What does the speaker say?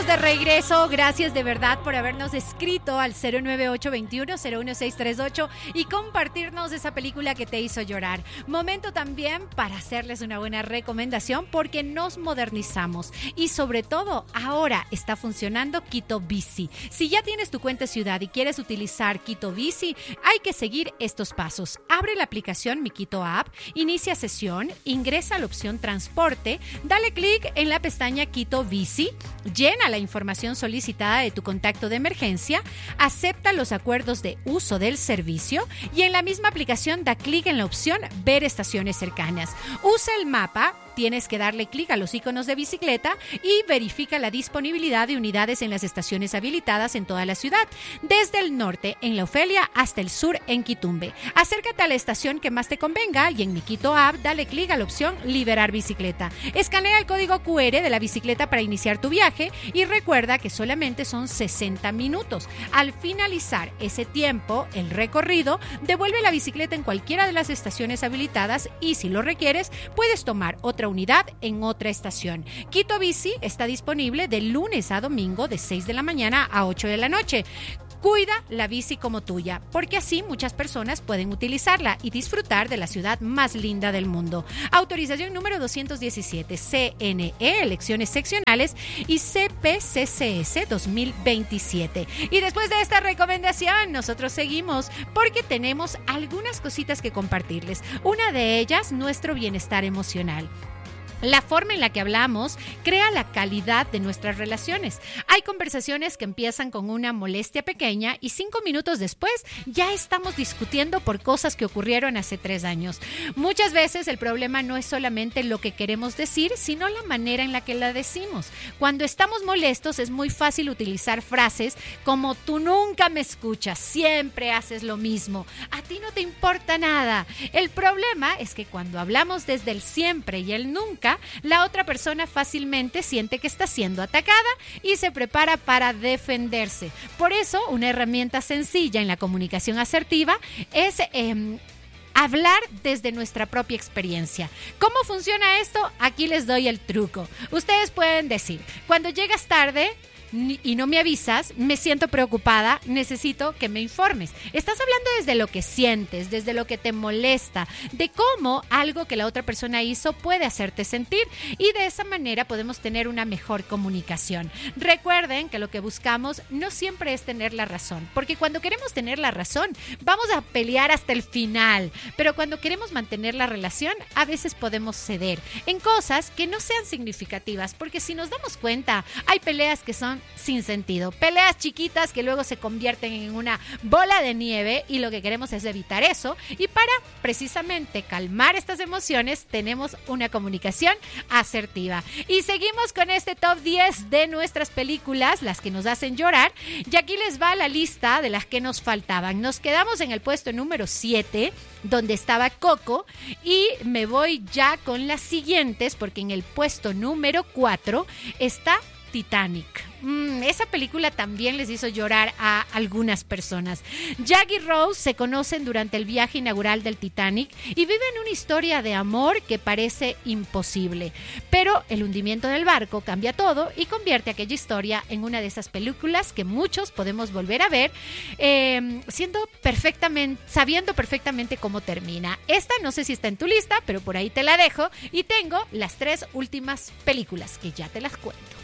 de regreso. Gracias de verdad por habernos escrito al 09821-01638 y compartirnos esa película que te hizo llorar. Momento también para hacerles una buena recomendación porque nos modernizamos y sobre todo ahora está funcionando Quito Bici. Si ya tienes tu cuenta ciudad y quieres utilizar Quito Bici, hay que seguir estos pasos. Abre la aplicación Mi Quito App, inicia sesión, ingresa a la opción transporte, dale clic en la pestaña Quito Bici, llena la información solicitada de tu contacto de emergencia, acepta los acuerdos de uso del servicio y en la misma aplicación da clic en la opción Ver estaciones cercanas. Usa el mapa. Tienes que darle clic a los iconos de bicicleta y verifica la disponibilidad de unidades en las estaciones habilitadas en toda la ciudad, desde el norte en La Ofelia hasta el sur en Quitumbe. Acércate a la estación que más te convenga y en Mi Quito App dale clic a la opción Liberar bicicleta. Escanea el código QR de la bicicleta para iniciar tu viaje y recuerda que solamente son 60 minutos. Al finalizar ese tiempo, el recorrido, devuelve la bicicleta en cualquiera de las estaciones habilitadas y si lo requieres, puedes tomar otra unidad en otra estación. Quito Bici está disponible de lunes a domingo de 6 de la mañana a 8 de la noche. Cuida la bici como tuya, porque así muchas personas pueden utilizarla y disfrutar de la ciudad más linda del mundo. Autorización número 217, CNE, elecciones seccionales y CPCCS 2027. Y después de esta recomendación, nosotros seguimos porque tenemos algunas cositas que compartirles. Una de ellas, nuestro bienestar emocional. La forma en la que hablamos crea la calidad de nuestras relaciones. Hay conversaciones que empiezan con una molestia pequeña y 5 minutos después ya estamos discutiendo por cosas que ocurrieron hace 3 años. Muchas veces el problema no es solamente lo que queremos decir, sino la manera en la que la decimos. Cuando estamos molestos es muy fácil utilizar frases como tú nunca me escuchas, siempre haces lo mismo, a ti no te importa nada. El problema es que cuando hablamos desde el siempre y el nunca, la otra persona fácilmente siente que está siendo atacada y se prepara para defenderse. Por eso, una herramienta sencilla en la comunicación asertiva es hablar desde nuestra propia experiencia. ¿Cómo funciona esto? Aquí les doy el truco. Ustedes pueden decir, cuando llegas tarde y no me avisas, me siento preocupada, necesito que me informes. Estás hablando desde lo que sientes, desde lo que te molesta, de cómo algo que la otra persona hizo puede hacerte sentir y de esa manera podemos tener una mejor comunicación. Recuerden que lo que buscamos no siempre es tener la razón, porque cuando queremos tener la razón vamos a pelear hasta el final, pero cuando queremos mantener la relación a veces podemos ceder en cosas que no sean significativas, porque si nos damos cuenta hay peleas que son sin sentido, peleas chiquitas que luego se convierten en una bola de nieve y lo que queremos es evitar eso y para precisamente calmar estas emociones tenemos una comunicación asertiva. Y seguimos con este top 10 de nuestras películas, las que nos hacen llorar, y aquí les va la lista de las que nos faltaban. Nos quedamos en el puesto número 7 donde estaba Coco y me voy ya con las siguientes porque en el puesto número 4 está Titanic. Esa película también les hizo llorar a algunas personas. Jack y Rose se conocen durante el viaje inaugural del Titanic y viven una historia de amor que parece imposible. Pero el hundimiento del barco cambia todo y convierte aquella historia en una de esas películas que muchos podemos volver a ver sabiendo perfectamente cómo termina. Esta no sé si está en tu lista, pero por ahí te la dejo y tengo las 3 últimas películas que ya te las cuento.